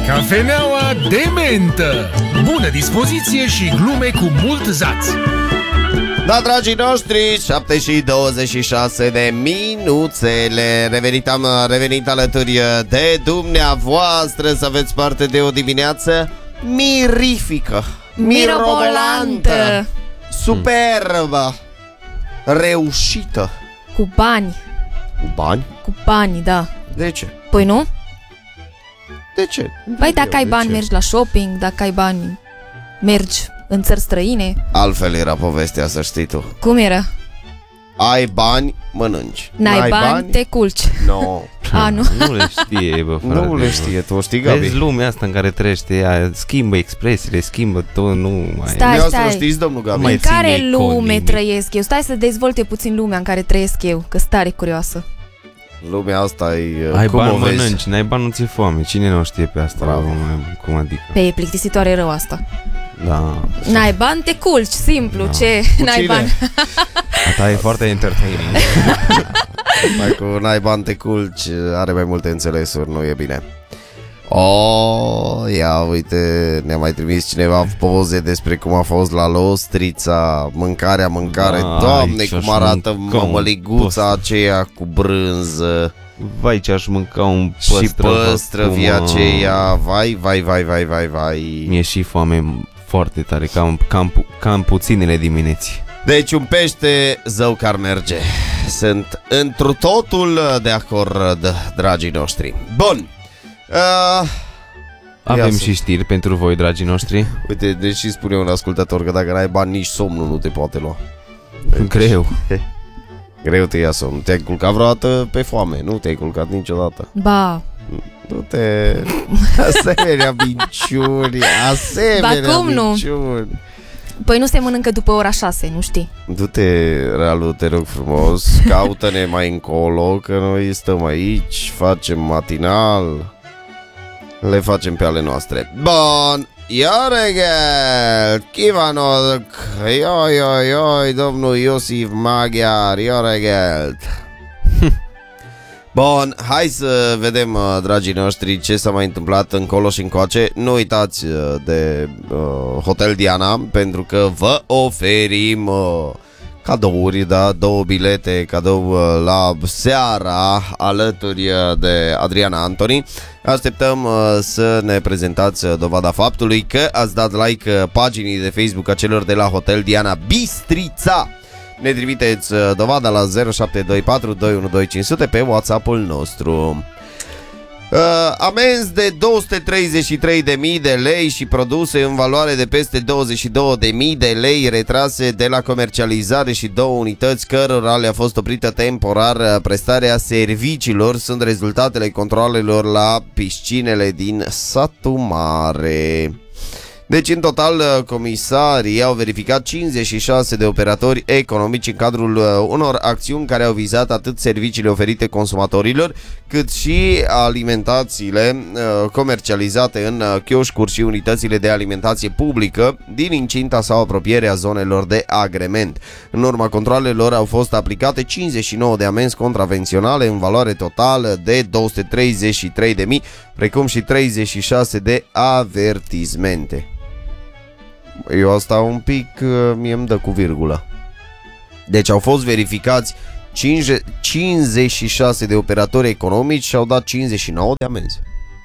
Cafeneaua de mentă. Bună dispoziție și glume cu mult zaț. Da, dragii noștri, 7 și 26 de minuțele. Am revenit alături de dumneavoastră să aveți parte de o dimineață mirifică, mirobolantă, superbă, reușită. cu bani. Cu bani? Cu bani, da. De ce? Păi nu? De ce? Păi dacă ai de bani ce? mergi la shopping, dacă ai bani mergi în țări străine. Altfel era povestea, să știi tu. Cum era? Ai bani, mănânci. N-ai bani, te culci. No. A, nu? Nu le știe, bă, frate. Nu le știe, tu o știi, Gabi? Vezi lumea asta în care trăiește ea, schimbă expresiile, schimbă tot, nu mai... Stai, Vreau să stai. știți, domnul Gabi. Mai În care ține lume economii. trăiesc eu? Stai să dezvolte puțin lumea în care trăiesc eu, că sunt tare curioasă. Lumea asta e... Ai cum bani, o vezi? mănânci, n-ai bani, nu ți-e foame. Cine nu știe pe asta? Bravo. Cum adică? Pe e plictisitoare rău asta. Da. N-ai bani, te culci, simplu, Da. ce? Cu N-ai cine? bani. Asta e foarte entertaining. Mai cu n-ai bani te culci, are mai multe înțelesuri, nu e bine. Oh, ia uite, ne-a mai trimis cineva poze despre cum a fost la Lostrița. Mâncare, Da, Doamne, aici aș cum arată mânca un mămăliguța post. aceea cu brânză. Vai, ce aș mânca un Și păstrăv păstrăvia acum. aceea. Vai. Mi-e și foame foarte tare, cam puținele dimineți. Deci un pește zău care merge. Sunt întru totul de acord, dragii noștri. Bun. Avem Ia și știri pentru voi, dragii noștri. Uite, deși spune un ascultător că dacă n-ai bani, nici somnul nu te poate lua. Greu. Greu te ia somnul. Te-ai culcat vreodată pe foame? Nu te-ai culcat niciodată. Ba, Du-te. Asemenea minciuni. Ba, cum nu? minciuni. păi nu se mănâncă după ora 6, nu știi? Du-te, Ralu, te rog frumos. Caută-ne mai încolo, că noi stăm aici, facem matinal. Le facem pe ale noastre. Bun, Jöregelt, kívánok, jaj, domnul Iosif Maghiar, Jöregelt. Bun, hai să vedem, dragii noștri, ce s-a mai întâmplat încolo și încoace. Nu uitați de Hotel Diana, pentru că vă oferim cadouri, da, 2 bilete cadou la seara alături de Adriana Antoni. Așteptăm să ne prezentați dovada faptului că ați dat like paginii de Facebook a celor de la Hotel Diana Bistrița. Ne trimiteți dovada la 0724 212 500 pe WhatsApp-ul nostru. Amenzi de 233.000 de lei și produse în valoare de peste 22.000 de lei retrase de la comercializare și 2 unități cărora le-a fost oprită temporar prestarea serviciilor sunt rezultatele controalelor la piscinele din Satul Mare. Deci, în total, comisarii au verificat 56 de operatori economici în cadrul unor acțiuni care au vizat atât serviciile oferite consumatorilor, cât și alimentațiile comercializate în chioșcuri și unitățile de alimentație publică din incinta sau apropierea zonelor de agrement. În urma controalelor au fost aplicate 59 de amenzi contravenționale în valoare totală de 233.000, precum și 36 de avertismente. Eu asta un pic mie îmi dă cu virgulă. Deci au fost verificați 56 de operatori economici și au dat 59 de amenzi.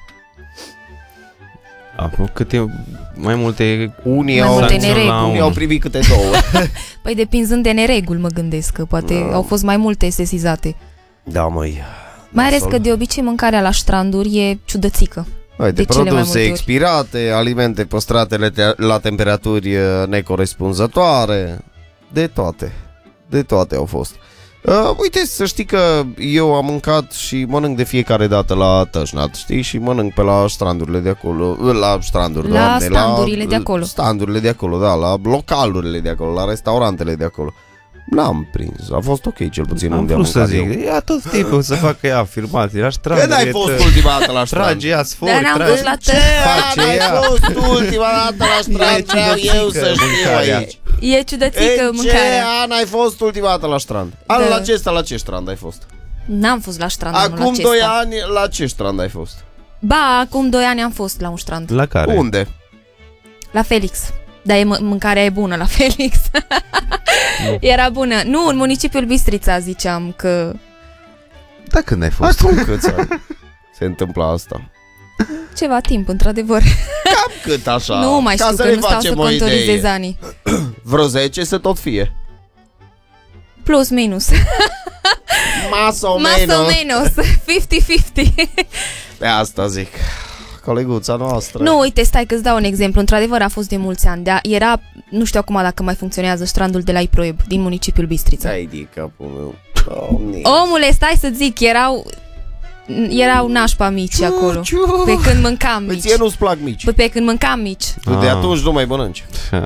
Acum câte mai multe... Unii Mai au, multe nereguli. unii au privit câte 2. Păi depinzând de nereguli, mă gândesc că poate au fost mai multe sesizate. Da, măi. Mai ales Nasol. că de obicei mâncarea la stranduri e ciudățică. De de cele mai produse multe ori. expirate, alimente păstrate la temperaturi necorespunzătoare. De toate. De toate au fost. Uite, să știi că eu am mâncat și mănânc de fiecare dată la Tășnat, știi? Și mănânc pe la strandurile de acolo. La stranduri, La doamne, standurile de acolo. Standurile de acolo, da, la localurile de acolo, la restaurantele de acolo. N-am prins, a fost ok, cel puțin Am unde am vrut să mâncat zic, eu. ia tot timpul să facă ea afirmații la strand. Când ai fost ultima dată la strand? Trage ea sfori, Dar n-am fost la Ce face an ai ea? fost ultima dată la strand? Vreau eu să știu mâncarea. aici. E ciudățică În ce mâncarea. an ai fost ultima dată la strand? Anul Da. acesta la ce strand ai fost? N-am fost la strand anul Acum acesta. 2 ani la ce strand ai fost? Ba, acum 2 ani am fost la un strand. La care? Unde? La Felix. Dar mâncarea e bună la Felix. Era bună. Nu, în municipiul Bistrița ziceam că... Da, când ai fost? Acum câți ani se întâmplă asta? Ceva timp, într-adevăr. Cam cât așa? Nu mai Ca știu, să că ne nu stau să facem o contorizez idee. anii. Vreo 10 să tot fie. Plus, minus. Mas o Mas o menos. 50-50. Pe asta zic. Coleguța noastră. Nu, uite, stai că-ți dau un exemplu. Într-adevăr a fost de mulți ani. Dar era, nu știu acum dacă mai funcționează, strandul de la Iproeb, din municipiul Bistrița. Ai de capul meu. Doamne. Omule, stai să zic, erau nașpa mici acolo. Pe când mâncam Păi mici. ție nu-ți plac mici. Păi pe când mâncam mici. Tu de atunci nu mai mănânci.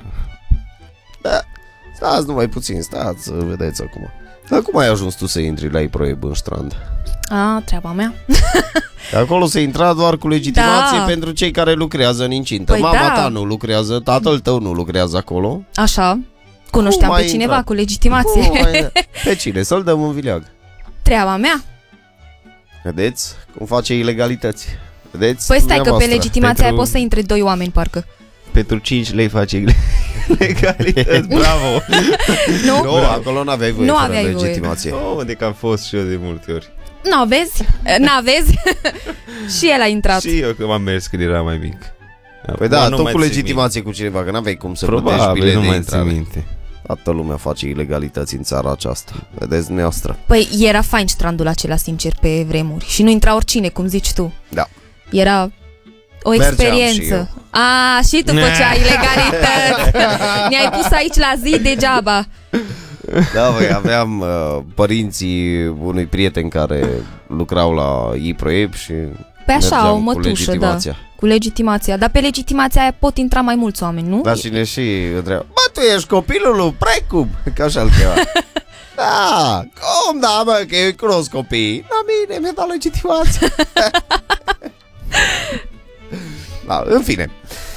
Da. Stați numai puțin, stați să vedeți acum. Dar cum ai ajuns tu să intri la Iproeb în strand? A, treaba mea. Acolo se intra doar cu legitimație Da. pentru cei care lucrează în incintă. Păi Mama da. ta nu lucrează, tatăl tău nu lucrează acolo. Așa. Cunoșteam Cum pe ai cineva intrat? cu legitimație. Pe cine? Să-l dăm în vileag. Treaba mea. Vedeți cum face ilegalități? Vedeți? Păi stai că pe dumneavoastră. legitimația aia Pentru- poți să intre 2 oameni, parcă. Pentru 5 lei face legalități. Bravo! Nu? Nu, acolo n-aveai voie Nu fără aveai voie. legitimație. Oh, de că am fost și eu de multe ori. N-aveți? N-aveți? Și el a intrat. Și eu că m-am mers când era mai mic. Păi Acum da, nu tot mai cu țin legitimație cu cineva, că n-aveai cum să plătești Probabil, bilet nu de mai țin intrare. minte. Toată lumea face ilegalități în țara aceasta. Vedeți dumneavoastră? Păi era fain strandul acela, sincer, pe vremuri. Și nu intra oricine, cum zici tu. Da. Era o Mergeam experiență. și eu. A, și tu făceai ilegalități. Ne-ai pus aici la zi degeaba. Da, băi, aveam părinții unui prieten care lucrau la Iproeb și Pe așa, mergeam o cu mătușă, da. legitimația. Cu legitimația. Dar pe legitimația aia pot intra mai mulți oameni, nu? Da, și ne și întreabă: bă, tu ești copilul lui Precum? Că așa-l chema. Da, cum da, bă, că eu cunosc copiii. Da, bine, mi-a dat legitimație. Da, în fine.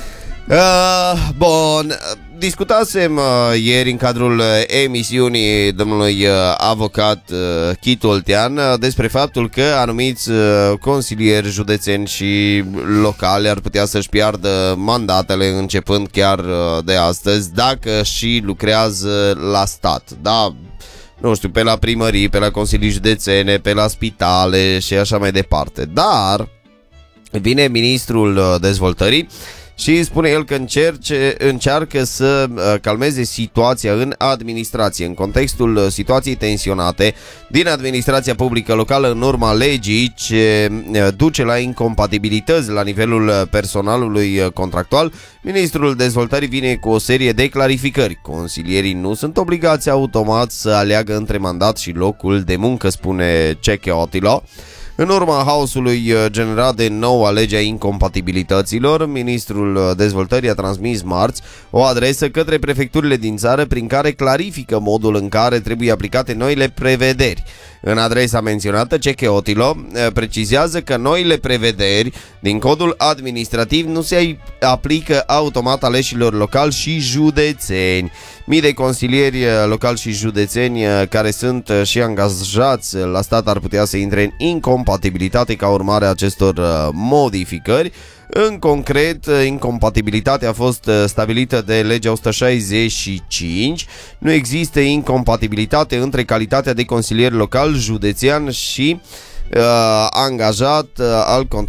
Bun, discutasem ieri în cadrul emisiunii domnului avocat Chitu Oltean despre faptul că anumiți consilieri județeni și locali ar putea să-și piardă mandatele începând chiar de astăzi dacă și lucrează la stat. Da, nu știu, pe la primării, pe la consilii județene, pe la spitale și așa mai departe. Dar vine ministrul dezvoltării și spune el că încearcă să calmeze situația în administrație, în contextul situației tensionate din administrația publică locală în urma legii ce duce la incompatibilități la nivelul personalului contractual. Ministrul dezvoltării vine cu o serie de clarificări. Consilierii nu sunt obligați automat să aleagă între mandat și locul de muncă, spune Ceche Otilo. În urma haosului generat de noua lege a incompatibilităților, ministrul dezvoltării a transmis marți o adresă către prefecturile din țară prin care clarifică modul în care trebuie aplicate noile prevederi. În adresa menționată, Ceche Otilo precizează că noile prevederi din codul administrativ nu se aplică automat aleșilor locali și județeni. Mii de consilieri locali și județeni care sunt și angajați la stat ar putea să intre în incompatibilitate ca urmare a acestor modificări. În concret, incompatibilitatea a fost stabilită de legea 165. Nu există incompatibilitate între calitatea de consilier local, județean și angajat al contractului